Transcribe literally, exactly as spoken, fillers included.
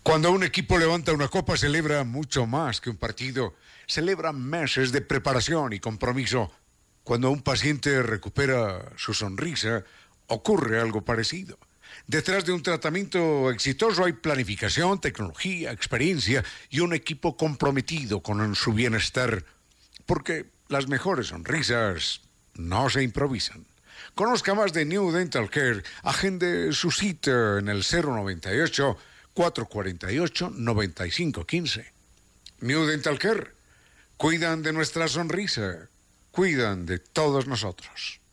Cuando un equipo levanta una copa, celebra mucho más que un partido. Celebra meses de preparación y compromiso. Cuando un paciente recupera su sonrisa, ocurre algo parecido. Detrás de un tratamiento exitoso hay planificación, tecnología, experiencia y un equipo comprometido con su bienestar. Porque las mejores sonrisas no se improvisan. Conozca más de New Dental Care. Agende su cita en el cero noventa y ocho, cuatrocientos cuarenta y ocho, noventa y cinco quince. New Dental Care. Cuidan de nuestra sonrisa. Cuidan de todos nosotros.